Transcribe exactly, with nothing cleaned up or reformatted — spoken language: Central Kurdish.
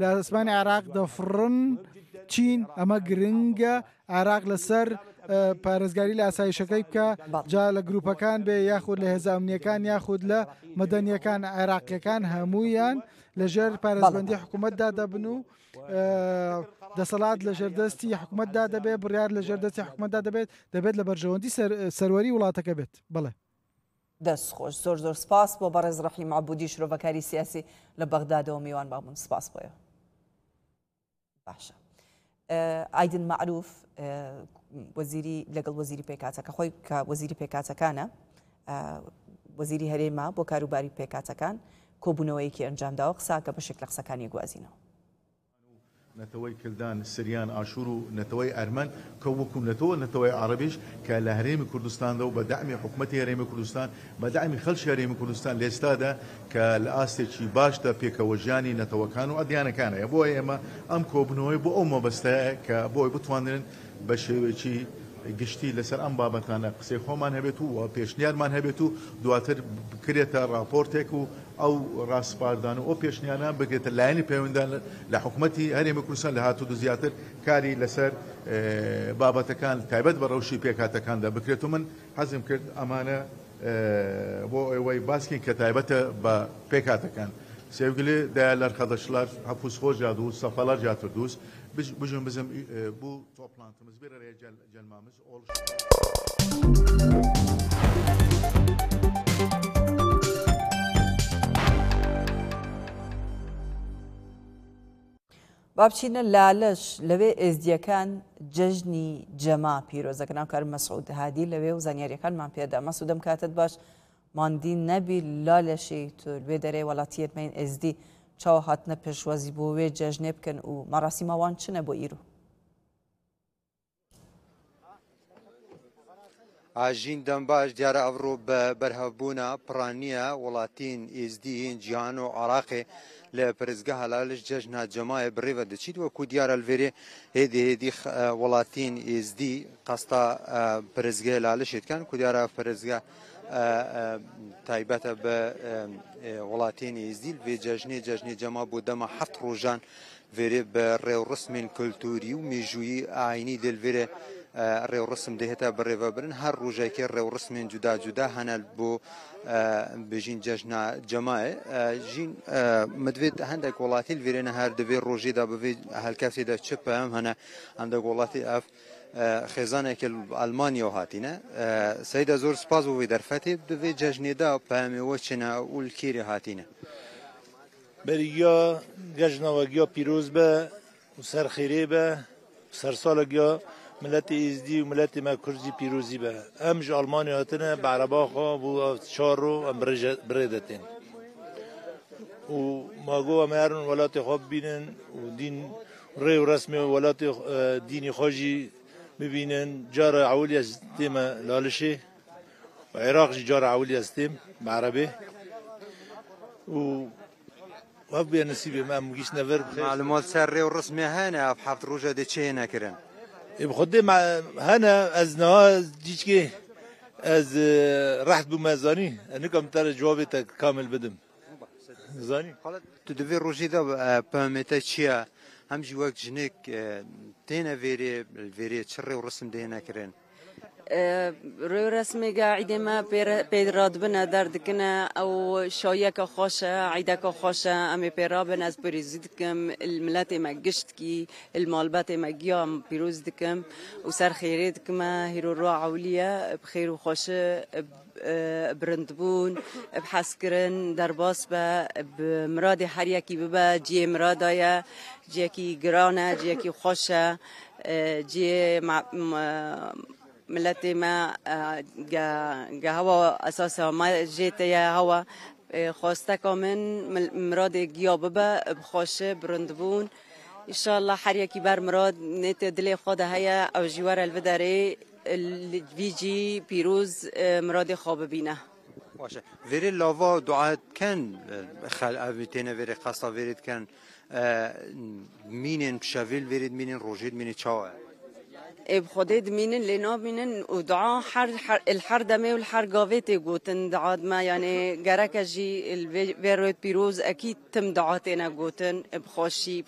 لە ئەسمانی عێراق دەفڕن چین ئەمە گرنگە عێراق لەسەر پارێزگاری لە ئاسایشەکەی بکە جا لە گروپەکان بێ یاخود لە هێزە ئەمنیەکان یاخود لە مەدەنیەکان عێراقیەکان هەموویان لەژێر پارێزبەندی حکوومەتدا دەبن و دەسەڵات لە ژێردەستی حکوومەتدا دەبێت بڕیار لە ژێردەستی حکوومەتدا دەبێت دەبێت لە بەرژەوەندی سەروەری وڵاتەکە بێت بڵێ دەست خۆش زۆر زۆر سپاس بۆ بەڕێز ڕەحیم عەبوودی شرۆڤەکاری سیاسی لە بەغدادەوە میوان بابوون سپاس بۆیە باشە ئایدن معروف وەزیری لەگەڵ وەزیری پێکاتەکە خۆی کە وەزیری پێکاتەکانە وەزیری هەرێما بۆ کاروباری پێکاتەکان کۆبوونەوەیەکی ئەنجامداوە قساکە بەشێک لە قسەکانی گوازینەوە نەتەوەی کردان سریان ئاشور و نەتەوەی ئەرمەن کە وەکو نەتەوە نەتەوەی عەرەبیش کە لە هەرێمی کوردستاندا و بە دەعمی حکوومەتی هەرێمی کوردستان بە دەعمی خەڵکی هەرێمی کوردستان لە ئێستادا کە لە ئاستێکی باشدا پێکەوەژیانی نەتەوەکان و ئەدیانەکانەیە بۆ ئێمە ئەم کۆبنەوەی بۆ ئەو مەبەستەیە کە بۆی بتوانن بە شێوەیەکی گشتی لەسەر ئەم بابەتانە قسەی خۆمان هەبێت و پێشنیارمان هەبێت و دواتر بکرێتە راپۆرتێک و ئەو ڕاستپاردان و ئەو پێشنیانە بگرێتە لایەنی پەیوەندیدان لە حکوومەتی هەرێمی کوردستان لە هاتوو زیاتر کاری لەسەر بابەتەکان تایبەت بە ڕەوشی پێکاتەکاندا بکرێت و من حەزم کرد ئەمانە بۆ ئەوەی باسکین کە تایبەتە بە پێکاتەکان سێوگلێ دایالار خەدەشلار هەپوس خۆشاد و سەفەلار جاتر دووس بژم بزم بوو تۆپلانتمز بێرە جەلمامز ئۆڵ بابچینە لالەش لەوێ ئێزدیەکان جەژنی جەما پیرۆزەکە ناوکار مەسعود هادی لەوێ و زانیاریەکانمان پێدا مەسعودەم کاتت باش ماندی نەبی لالەشی تو لێ دەرێ وڵاتیەتمەین ئێزدی چاوە هاتنە پێشوازی بۆ وێ جەژنێ بکەن و مەراسیمەوان چنە بۆ ئیرۆ ئاژین دەم باش دیارە ئەڤڕۆ بە بەرهەبوونە پڕانیە وڵاتین ئێزدی جیهان و عێراقێ لە پەرێزگا هەلالش جەژنا جەمایە بڕێوە دەچیت وەکو دیارە لەڤێرێ هێدی هێدی وڵاتین ئێزدی قەستا پەرێزگای لالشێتکان کو دیارە پەرێزگا تایبەتە بە وڵاتین ئێزدی لێ جەژنێ جەژنی جەما بۆ دەمە هەفت ڕۆژان vêrê bi rêwrısmên kulturî û mêjûyî aynî dilvêrê rêwrısm dihêta birêvebirin her rojekê rêwrısmên cuda cuda hene bo bijîn cejna cemayê jîn midvê hendek welatî vêrê ne her divê rojê de bi vê helkefê de çi peyam hene hendek welatî ev xêzanekê Almanya hatîne seyda zor spas bû vê derfetê di vê cejnê de peyamê we çi ne û li kêrê hatîne بریگیا گجناوگیا پیروز به و سرخیره به سرسالگیا ملت ایزدی و ملت ما کرزی پیروزی به امج آلمانی هاتنه بعربا خواه و چار رو ام بردتین و ما گو ام هرون ولات خواب بینن و دین ری و رسم ولات دینی خوشی ببینن جار عولی از تیم لالشه و عراق جار عولی از تیم بعربه و وف بیا نصیبه ما مگیش نور معلومات سر ری و رسمی هنه اف هفت روزه ده چه نکرن بخوده هنه از نها دیچ که از رحت بو مزانی نکم تر جوابت کامل بدم زانی تو دوی روزی ده پاهمته چیه همجی وقت جنک تینه ویری ویری چه ری و رسم ده نکرن روی رسمی عیده ما پیراد بنا دردکنه او شایک خوشه عیده که خوشه امی پیرابن از پریزید کم الملت ما گشت کی المالبات ما گیام پیروز دکم و سر خیرید کم هیرو رو عولیه بخیر و خوشه برندبون بحسکرن درباس به مراد هر یکی ببه جی مرادایا جی کی گرانه جی کی خوشه جی ملت ما جا هوا اساسا ما جيت يا هوا خواسته من مراد گیاب به بخوشه برندبون ان شاء الله هر یکی بر مراد نت دل خود هيا او جوار الوداري الفيجي بيروز مراد خواب بینه باشه ویری لاوا دعات کن خل اویتینه ویری قصا ویرید کن مینن شویل ویرید مینن روجید مینن چاوه بخودت مینن لینا مینن و دعا حر الحر دمه و الحر قاویتی گوتن دعات ما يعني جرك جي الفيروت بيروز أكيد تم دعاتنا گوتن بخوشي